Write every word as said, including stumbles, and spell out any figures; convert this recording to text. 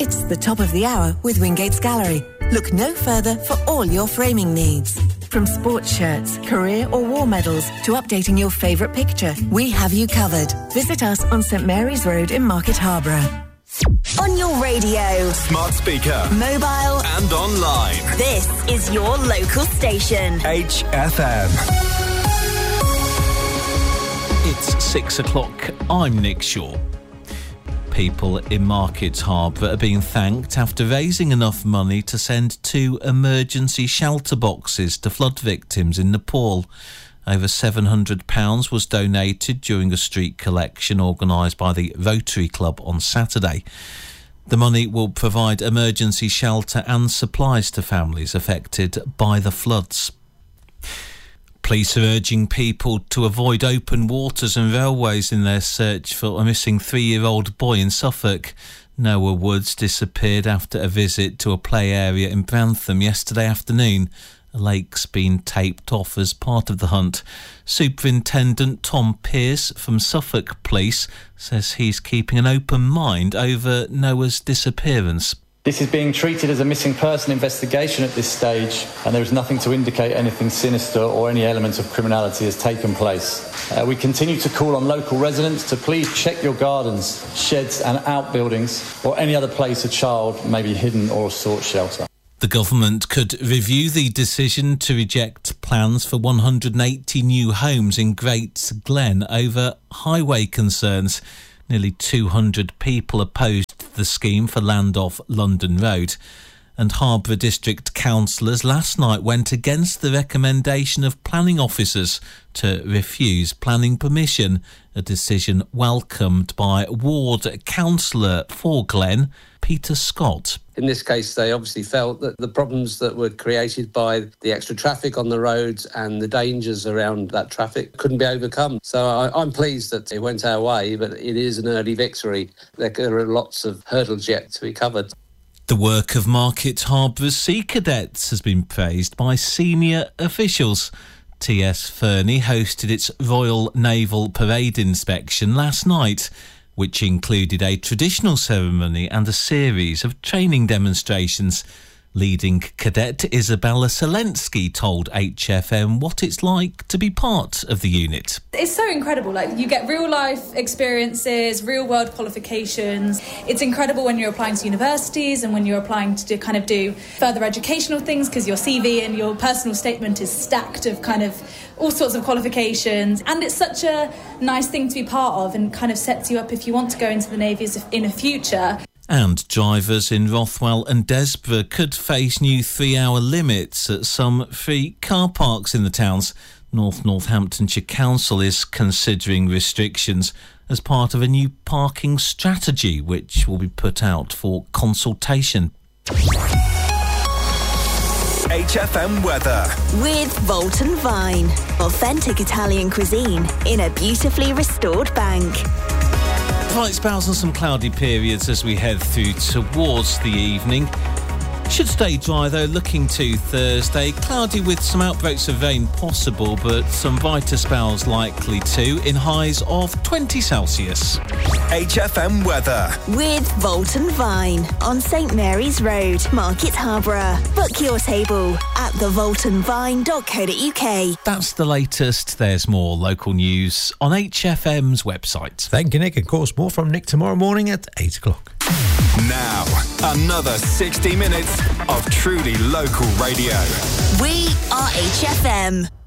It's the top of the hour with Wingate's Gallery. Look no further for all your framing needs. From sports shirts, career or war medals to updating your favourite picture, we have you covered. Visit us on St Mary's Road in Market Harborough. On your radio, smart speaker, mobile and online. This is your local station. H F M. It's six o'clock. I'm Nick Shaw. People in Market Harborough are being thanked after raising enough money to send two emergency shelter boxes to flood victims in Nepal. Over seven hundred pounds was donated during a street collection organised by the Rotary Club on Saturday. The money will provide emergency shelter and supplies to families affected by the floods. Police are urging people to avoid open waters and railways in their search for a missing three-year-old boy in Suffolk. Noah Woods disappeared after a visit to a play area in Brantham yesterday afternoon. A lake's been taped off as part of the hunt. Superintendent Tom Pearce from Suffolk Police says he's keeping an open mind over Noah's disappearance. This is being treated as a missing person investigation at this stage, and there is nothing to indicate anything sinister or any element of criminality has taken place. Uh, we continue to call on local residents to please check your gardens, sheds and outbuildings, or any other place a child may be hidden or sought shelter. The government could review the decision to reject plans for one hundred eighty new homes in Great Glen over highway concerns. Nearly two hundred people opposed the scheme for land off London Road. And Harborough District councillors last night went against the recommendation of planning officers to refuse planning permission, a decision welcomed by ward councillor for Glen, Peter Scott. In this case, they obviously felt that the problems that were created by the extra traffic on the roads and the dangers around that traffic couldn't be overcome. So I, I'm pleased that it went our way, but it is an early victory. There are lots of hurdles yet to be covered. The work of Market Harbour's Sea Cadets has been praised by senior officials. T S Fernie hosted its Royal Naval Parade inspection last night, which included a traditional ceremony and a series of training demonstrations. Leading cadet Isabella Selensky told H F M what it's like to be part of the unit. It's so incredible. Like, you get real life experiences, real world qualifications. It's incredible when you're applying to universities and when you're applying to do, kind of do further educational things, because your C V and your personal statement is stacked of kind of all sorts of qualifications. And it's such a nice thing to be part of and kind of sets you up if you want to go into the Navy in a future. And drivers in Rothwell and Desborough could face new three-hour limits at some free car parks in the towns. North Northamptonshire Council is considering restrictions as part of a new parking strategy, which will be put out for consultation. H F M weather. With Volton Vine. Authentic Italian cuisine in a beautifully restored bank. Bright spells and some cloudy periods as we head through towards the evening. Should stay dry though, looking to Thursday. Cloudy with some outbreaks of rain possible, but some brighter spells likely too, in highs of twenty Celsius. H F M weather. With Volton Vine on St Mary's Road, Market Harborough. Book your table at the volton vine dot co dot uk. That's the latest. There's more local news on H F M's website. Thank you, Nick. Of course, more from Nick tomorrow morning at eight o'clock. Now, another sixty minutes of truly local radio. We are H F M.